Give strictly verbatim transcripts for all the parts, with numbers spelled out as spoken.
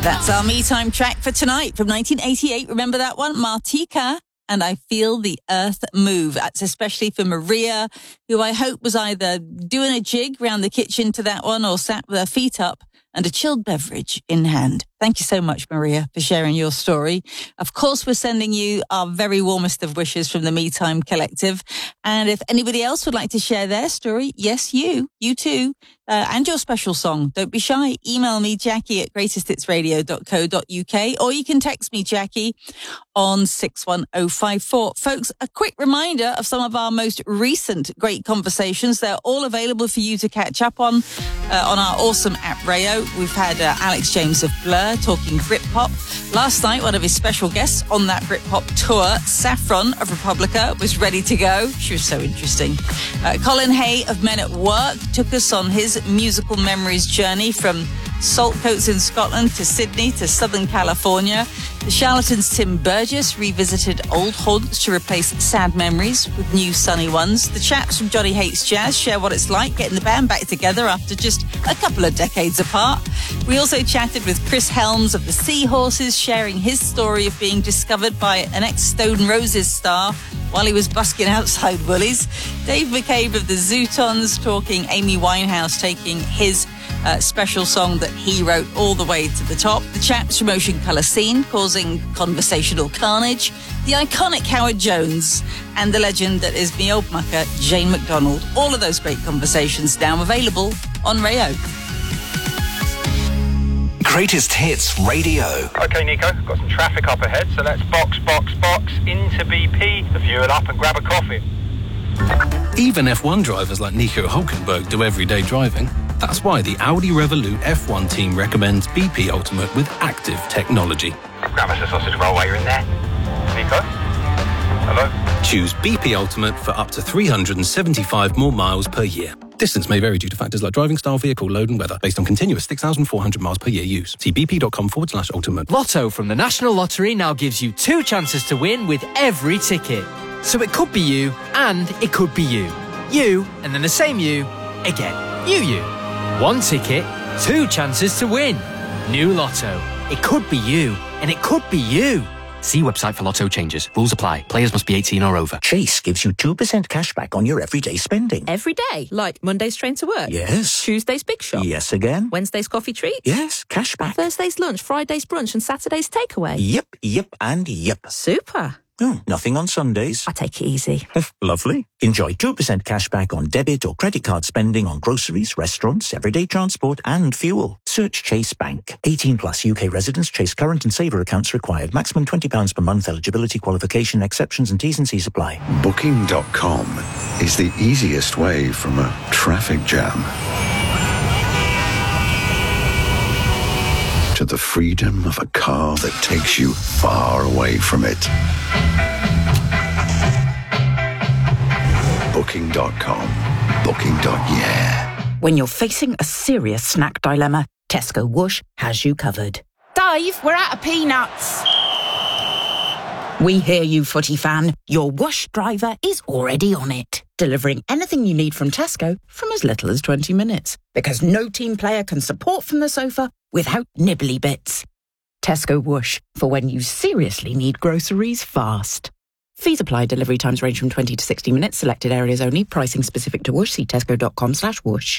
That's our Me Time track for tonight from nineteen eighty-eight. Remember that one? Martika and I Feel the Earth Move. That's especially for Maria, who I hope was either doing a jig round the kitchen to that one or sat with her feet up and a chilled beverage in hand. Thank you so much, Maria, for sharing your story. Of course, we're sending you our very warmest of wishes from the Me Time Collective. And if anybody else would like to share their story, yes, you, you too, uh, and your special song, don't be shy. Email me, Jackie at greatest hits radio dot co dot uk, or you can text me, Jackie, on six one oh five four. Folks, a quick reminder of some of our most recent great conversations. They're all available for you to catch up on uh, on our awesome app, Rayo. We've had uh, Alex James of Blur talking Britpop. Last night, one of his special guests on that Britpop tour, Saffron of Republica, was ready to go. She was so interesting. Uh, Colin Hay of Men at Work took us on his musical memories journey from Saltcoats in Scotland to Sydney to Southern California. The Charlatans' Tim Burgess revisited old haunts to replace sad memories with new sunny ones. The chaps from Johnny Hates Jazz share what it's like getting the band back together after just a couple of decades apart. We also chatted with Chris Helms of the Seahorses, sharing his story of being discovered by an ex-Stone Roses star while he was busking outside Woolies. Dave McCabe of the Zootons talking Amy Winehouse taking his Uh, special song that he wrote all the way to the top. The chaps from Ocean Colour Scene causing conversational carnage. The iconic Howard Jones and the legend that is me old mucker, Jane McDonald. All of those great conversations now available on Rayo. Greatest Hits Radio. Okay, Nico, got some traffic up ahead, so let's box, box, box into B P, fuel up and grab a coffee. Even F one drivers like Nico Hulkenberg do everyday driving. That's why the Audi Revolut F one team recommends B P Ultimate with active technology. Grab us a sausage roll while you're in there. Nico? Hello? Choose B P Ultimate for up to three hundred seventy-five more miles per year. Distance may vary due to factors like driving style, vehicle load and weather, based on continuous six thousand four hundred miles per year use. See bp.com forward slash ultimate. Lotto from the National Lottery now gives you two chances to win with every ticket. So it could be you, and it could be you. You, and then the same you, again. You, you. One ticket, two chances to win. New Lotto. It could be you, and it could be you. See website for Lotto changes. Rules apply. Players must be eighteen or over. Chase gives you two percent cash back on your everyday spending. Every day? Like Monday's train to work? Yes. Tuesday's big shop? Yes again. Wednesday's coffee treat? Yes, cash back. Thursday's lunch, Friday's brunch and Saturday's takeaway? Yep, yep and yep. Super. Oh, nothing on Sundays. I take it easy. Lovely. Enjoy two percent cash back on debit or credit card spending on groceries, restaurants, everyday transport and fuel. Search Chase Bank. eighteen plus U K residents. Chase current and saver accounts required. Maximum twenty pounds per month. Eligibility, qualification, exceptions and T's and C's apply. Booking dot com is the easiest way from a traffic jam to the freedom of a car that takes you far away from it. Booking dot com. Booking. Yeah. When you're facing a serious snack dilemma, Tesco Whoosh has you covered. Dave, we're out of peanuts. We hear you, footy fan. Your Whoosh driver is already on it, delivering anything you need from Tesco from as little as twenty minutes. Because no team player can support from the sofa without nibbly bits. Tesco Whoosh, for when you seriously need groceries fast. Fees apply. Delivery times range from twenty to sixty minutes. Selected areas only. Pricing specific to Whoosh. See tesco.com slash whoosh.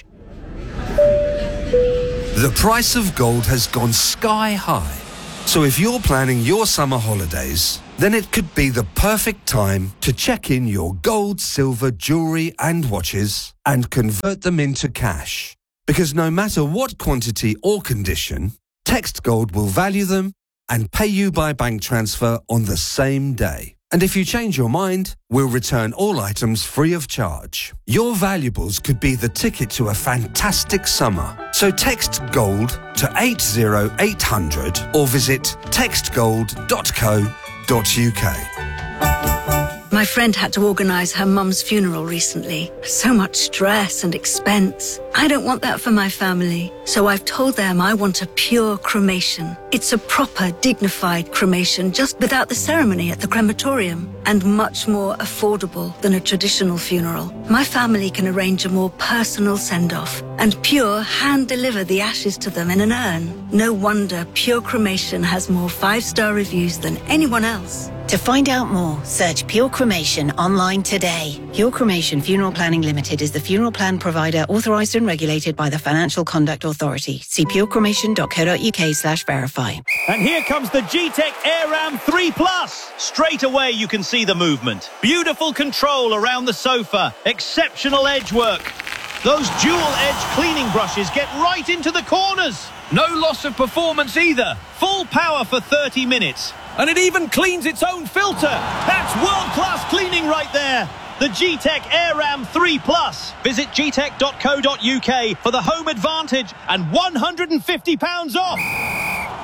The price of gold has gone sky high. So if you're planning your summer holidays, then it could be the perfect time to check in your gold, silver, jewellery and watches and convert them into cash. Because no matter what quantity or condition, Text Gold will value them and pay you by bank transfer on the same day. And if you change your mind, we'll return all items free of charge. Your valuables could be the ticket to a fantastic summer. So text GOLD to eight zero eight hundred or visit text gold dot co dot uk. My friend had to organise her mum's funeral recently. So much stress and expense. I don't want that for my family, so I've told them I want a pure cremation. It's a proper, dignified cremation, just without the ceremony at the crematorium, and much more affordable than a traditional funeral. My family can arrange a more personal send-off, and Pure hand-deliver the ashes to them in an urn. No wonder Pure Cremation has more five-star reviews than anyone else. To find out more, search Pure Cremation online today. Pure Cremation Funeral Planning Limited is the funeral plan provider authorised and regulated by the Financial Conduct Authority. See purecremation.co.uk slash verify. And here comes the G-Tech AirRam three plus. Straight away you can see the movement. Beautiful control around the sofa. Exceptional edge work. Those dual-edge cleaning brushes get right into the corners. No loss of performance either. Full power for thirty minutes. And it even cleans its own filter. That's world-class cleaning right there. The G-Tech AirRam three plus. Visit g tech dot co dot uk for the home advantage and one hundred fifty pounds off.